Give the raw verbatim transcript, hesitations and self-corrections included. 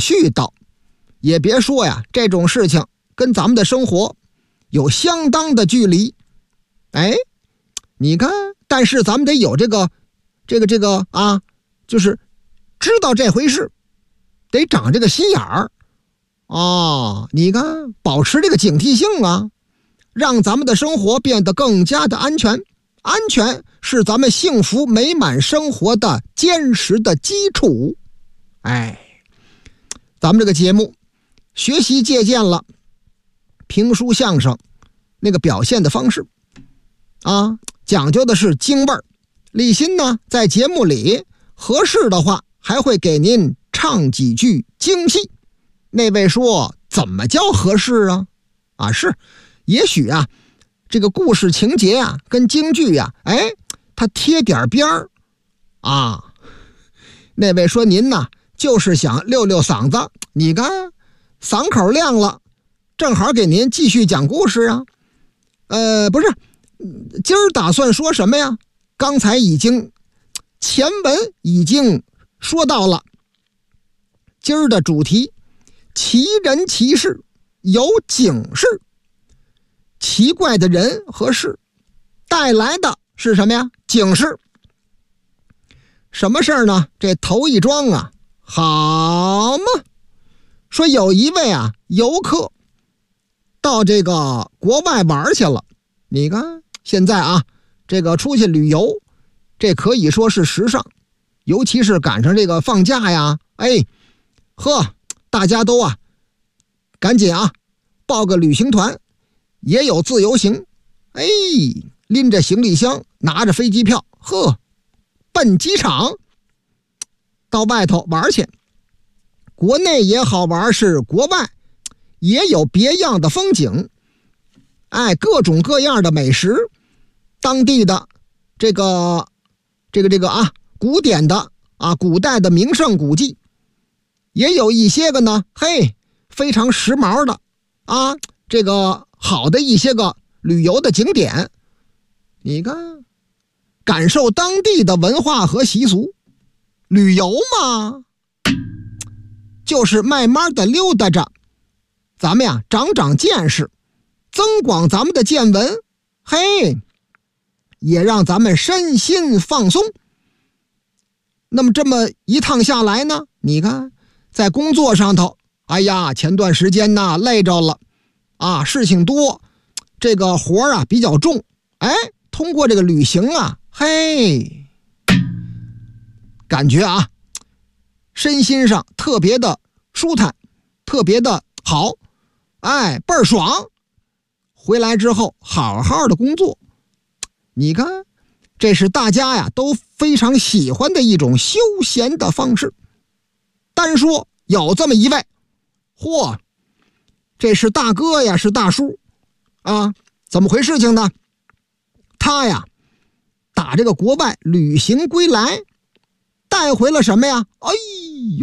去到，也别说呀，这种事情跟咱们的生活有相当的距离。哎，你看，但是咱们得有这个这个这个啊，就是知道这回事，得长这个心眼儿啊。你看，保持这个警惕性啊，让咱们的生活变得更加的安全。安全是咱们幸福美满生活的坚实的基础。哎，咱们这个节目学习借鉴了评书相声那个表现的方式啊，讲究的是京味儿。李鑫呢，在节目里合适的话还会给您唱几句京戏。那位说，怎么叫合适啊？啊，是，也许啊，这个故事情节啊，跟京剧呀、啊，哎，它贴点边儿啊。那位说，您呢，就是想溜溜嗓子，你看嗓口亮了，正好给您继续讲故事啊。呃，不是，今儿打算说什么呀？刚才已经前文已经说到了，今儿的主题奇人奇事有警示。奇怪的人和事带来的是什么呀？警示。什么事儿呢？这头一桩啊，好嘛，说有一位啊游客到这个国外玩去了。你看现在啊，这个出去旅游，这可以说是时尚，尤其是赶上这个放假呀，哎，呵，大家都啊赶紧啊报个旅行团，也有自由行，哎，拎着行李箱，拿着飞机票，呵，奔机场到外头玩去。国内也好玩，是国外也有别样的风景，哎，各种各样的美食，当地的这个这个这个啊古典的啊古代的名胜古迹，也有一些个呢，嘿，非常时髦的啊这个好的一些个旅游的景点。你看，感受当地的文化和习俗。旅游嘛，就是慢慢的溜达着，咱们呀长长见识，增广咱们的见闻，嘿，也让咱们身心放松。那么这么一趟下来呢，你看在工作上头，哎呀，前段时间呢累着了啊，事情多，这个活啊比较重，哎，通过这个旅行啊，嘿，感觉啊身心上特别的舒坦，特别的好，哎，倍儿爽。回来之后好好的工作，你看这是大家呀都非常喜欢的一种休闲的方式。单说有这么一位，嚯，这是大哥呀，是大叔啊，怎么回事情呢？他呀打这个国外旅行归来，带回了什么呀？哎